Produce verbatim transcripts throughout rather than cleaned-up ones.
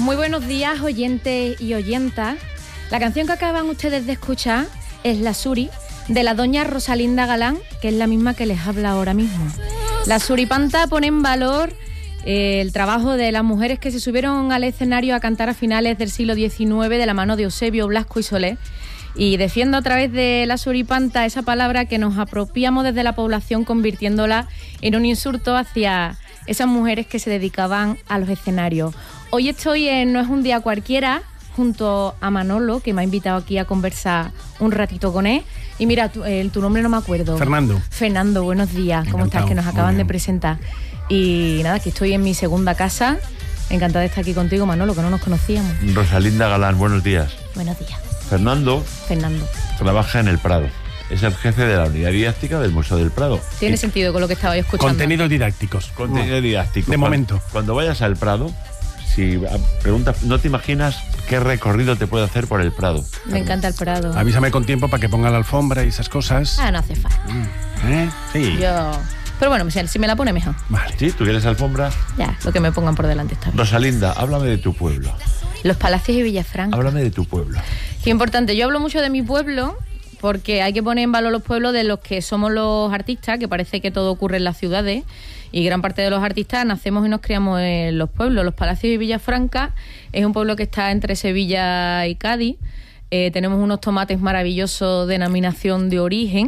Muy buenos días, oyentes y oyentas. La canción que acaban ustedes de escuchar es La Suri, de la doña Rosalinda Galán, que es la misma que les habla ahora mismo. La Suripanta pone en valor eh, el trabajo de las mujeres que se subieron al escenario a cantar a finales del siglo diecinueve de la mano de Eusebio, Blasco y Solé, y defiendo a través de la Suripanta esa palabra que nos apropiamos desde la población, convirtiéndola en un insulto hacia esas mujeres que se dedicaban a los escenarios. Hoy estoy en No es un día cualquiera, junto a Manolo, que me ha invitado aquí a conversar un ratito con él. Y mira, tu, eh, tu nombre no me acuerdo. Fernando. Fernando, buenos días. ¿Cómo estás? Que nos acaban de presentar. Y nada, que estoy en mi segunda casa. Encantada de estar aquí contigo, Manolo, que no nos conocíamos. Rosalinda Galán, buenos días. Buenos días. Fernando. Fernando. Trabaja en el Prado. Es el jefe de la unidad didáctica del Museo del Prado. Tiene y sentido con lo que estaba yo escuchando. Contenidos didácticos. Contenido didáctico. De cuando, momento. Cuando vayas al Prado, si preguntas, no te imaginas qué recorrido te puede hacer por el Prado. Me encanta el Prado. Avísame con tiempo para que ponga la alfombra y esas cosas. Ah, no hace falta. ¿Eh? Sí. Yo... Pero bueno, si me la pone mejor. Vale. ¿Sí? ¿Tú quieres alfombra? Ya, lo que me pongan por delante está bien. Rosalinda, háblame de tu pueblo. Los Palacios y Villafranca. Háblame de tu pueblo. Qué importante. Yo hablo mucho de mi pueblo porque hay que poner en valor los pueblos de los que somos los artistas, que parece que todo ocurre en las ciudades, y gran parte de los artistas nacemos y nos criamos en los pueblos. Los Palacios y Villafranca es un pueblo que está entre Sevilla y Cádiz. Eh, tenemos unos tomates maravillosos, denominación de origen.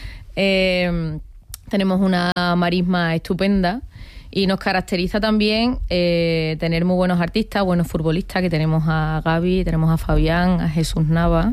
Eh, tenemos una marisma estupenda. Y nos caracteriza también eh, tener muy buenos artistas, buenos futbolistas, que tenemos a Gaby, tenemos a Fabián, a Jesús Nava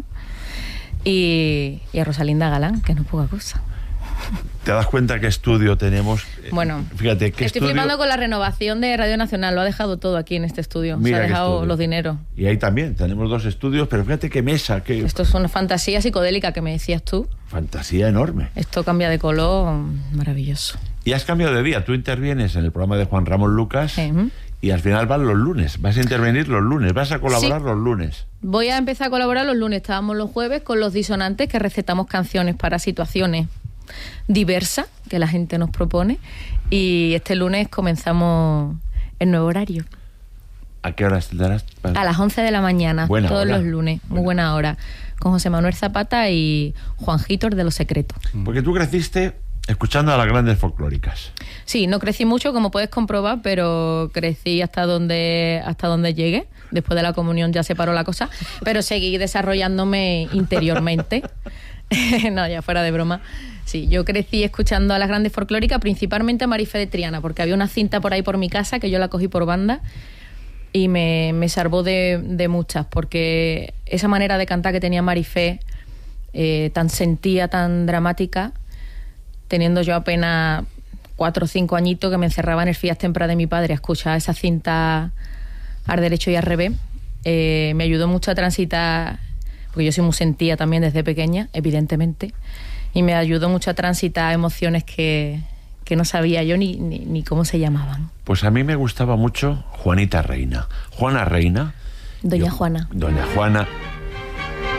y, y a Rosalinda Galán, que no es poca cosa. ¿Te das cuenta qué estudio tenemos? Bueno, fíjate qué estoy estudio... flipando con la renovación de Radio Nacional. Lo ha dejado todo aquí en este estudio. Mira, se ha dejado estudio. los dineros. Y ahí también tenemos dos estudios, pero fíjate qué mesa, qué... Esto es una fantasía psicodélica que me decías tú. Fantasía enorme. Esto cambia de color, maravilloso. Y has cambiado de día. Tú intervienes en el programa de Juan Ramón Lucas Sí. y al final van los lunes. Vas a intervenir los lunes, vas a colaborar Sí. los lunes. Voy a empezar a colaborar los lunes. Estábamos los jueves con los disonantes, que recetamos canciones para situaciones diversas que la gente nos propone. Y este lunes comenzamos el nuevo horario. ¿A qué hora estarás? A las once de la mañana, Buena todos hora. los lunes. Muy buena hora. Con José Manuel Zapata y Juanjito de Los Secretos. Porque tú creciste escuchando a las grandes folclóricas. Sí, no crecí mucho, como puedes comprobar, pero crecí hasta donde hasta donde llegué. Después de la comunión ya se paró la cosa, pero seguí desarrollándome interiormente. No, ya fuera de broma. Sí, yo crecí escuchando a las grandes folclóricas, principalmente a Marifé de Triana, porque había una cinta por ahí por mi casa que yo la cogí por banda y me, me salvó de, de muchas, porque esa manera de cantar que tenía Marifé, eh, tan sentida, tan dramática, teniendo yo apenas cuatro o cinco añitos, que me encerraba en el Fiat Tempra de mi padre a escuchar esa cinta al derecho y al revés, eh, me ayudó mucho a transitar, porque yo soy muy sentida también desde pequeña, evidentemente, y me ayudó mucho a transitar emociones que, que no sabía yo ni, ni, ni cómo se llamaban. Pues a mí me gustaba mucho Juanita Reina. Juana Reina. Doña yo, Juana. Doña Juana.